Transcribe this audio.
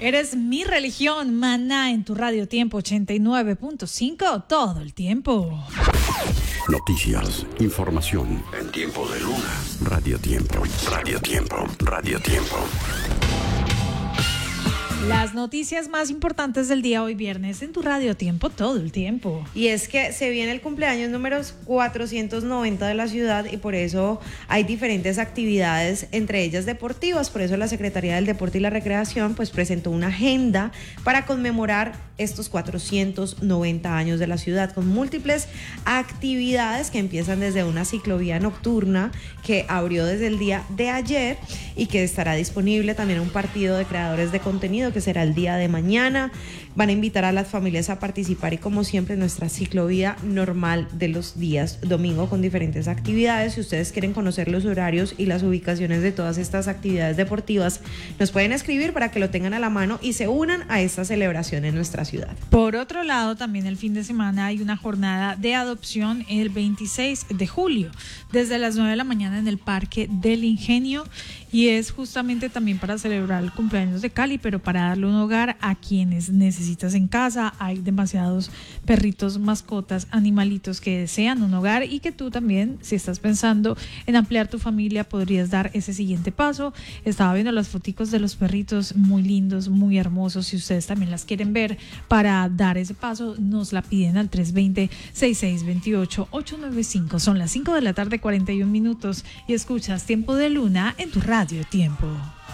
Eres mi religión, Maná, en tu Radio Tiempo 89.5 todo el tiempo. Noticias, información en tiempo de Luna. Radio Tiempo, Radio Tiempo, Radio Tiempo. Las noticias más importantes del día hoy viernes en tu Radio Tiempo todo el tiempo. Y es que se viene el cumpleaños número 490 de la ciudad y por eso hay diferentes actividades, entre ellas deportivas. Por eso la Secretaría del Deporte y la Recreación pues presentó una agenda para conmemorar estos 490 años de la ciudad, con múltiples actividades que empiezan desde una ciclovía nocturna que abrió desde el día de ayer y que estará disponible, también un partido de creadores de contenido que será el día de mañana. Van a invitar a las familias a participar y, como siempre, nuestra ciclovía normal de los días domingo con diferentes actividades. Si ustedes quieren conocer los horarios y las ubicaciones de todas estas actividades deportivas, nos pueden escribir para que lo tengan a la mano y se unan a esta celebración en nuestra ciudad. Por otro lado, también el fin de semana hay una jornada de adopción el 26 de julio, desde las 9 de la mañana en el Parque del Ingenio, y es justamente también para celebrar el cumpleaños de Cali, pero para darle un hogar a quienes necesitas en casa. Hay demasiados perritos, mascotas, animalitos que desean un hogar y que tú también, si estás pensando en ampliar tu familia, podrías dar ese siguiente paso. Estaba viendo las foticos de los perritos, muy lindos, muy hermosos. Si ustedes también las quieren ver para dar ese paso, nos la piden al 320-6628-895. Son las 5 de la tarde, 41 minutos, y escuchas Tiempo de Luna en tu Radio Tiempo.